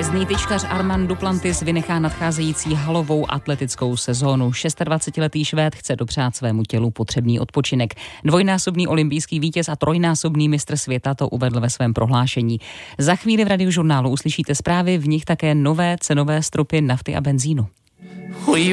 Vítězný tyčkař Armand Duplantis vynechá nadcházející halovou atletickou sezónu. 26letý Švéd chce dopřát svému tělu potřebný odpočinek. Dvojnásobný olympijský vítěz a trojnásobný mistr světa to uvedl ve svém prohlášení. Za chvíli v Radiožurnálu uslyšíte zprávy, v nich také nové cenové stropy nafty a benzínu.